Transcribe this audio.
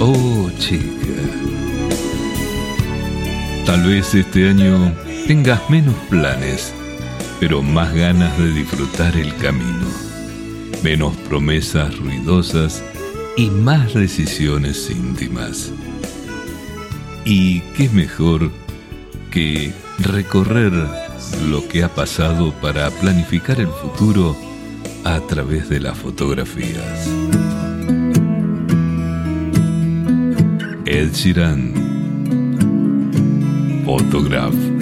Oh, chica, tal vez este año tengas menos planes, pero más ganas de disfrutar el camino, menos promesas ruidosas y más decisiones íntimas. Y qué mejor que recorrer lo que ha pasado para planificar el futuro a través de las fotografías. Ed Sheeran, Photograph.